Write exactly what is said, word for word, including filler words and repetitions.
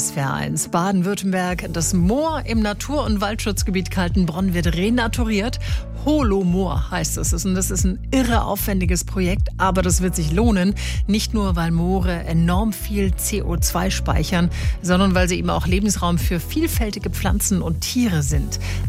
S W R eins. Baden-Württemberg. Das Moor im Natur- und Waldschutzgebiet Kaltenbronn wird renaturiert. Holomoor heißt es. Und das ist ein irre aufwendiges Projekt, aber das wird sich lohnen. Nicht nur, weil Moore enorm viel C O zwei speichern, sondern weil sie eben auch Lebensraum für vielfältige Pflanzen und Tiere sind.